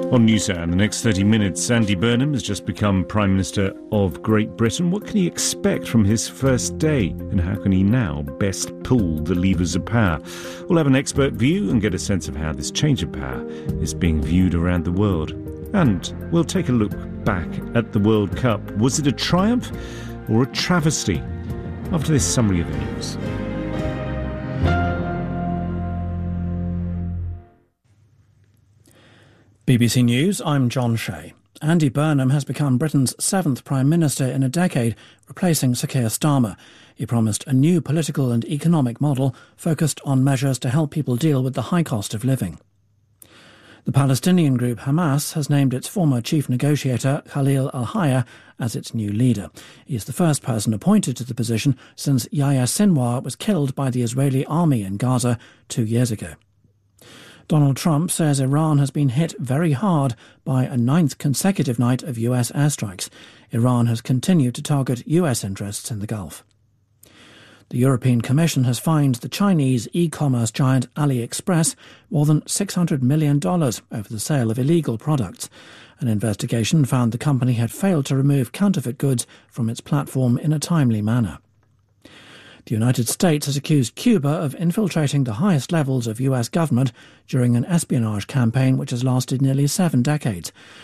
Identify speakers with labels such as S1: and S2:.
S1: On Newshour, in the next 30 minutes, Andy Burnham has just become Prime Minister of Great Britain. What can he expect from his first day? And how can he now best pull the levers of power? We'll have an expert view and get a sense of how this change of power is being viewed around the world. And we'll take a look back at the World Cup. Was it a triumph or a travesty? After this summary of the news.
S2: BBC News, I'm John Shea. Andy Burnham has become Britain's 7th Prime Minister in a decade, replacing Sir Keir Starmer. He promised a new political and economic model focused on measures to help people deal with the high cost of living. The Palestinian group Hamas has named its former chief negotiator Khalil al-Hayya as its new leader. He is the first person appointed to the position since Yahya Sinwar was killed by the Israeli army in Gaza 2 years ago. Donald Trump says Iran has been hit very hard by a 9th consecutive night of US airstrikes. Iran has continued to target US interests in the Gulf. The European Commission has fined the Chinese e-commerce giant AliExpress more than $600 million over the sale of illegal products. An investigation found the company had failed to remove counterfeit goods from its platform in a timely manner. The United States has accused Cuba of infiltrating the highest levels of US government during an espionage campaign which has lasted nearly 7 decades.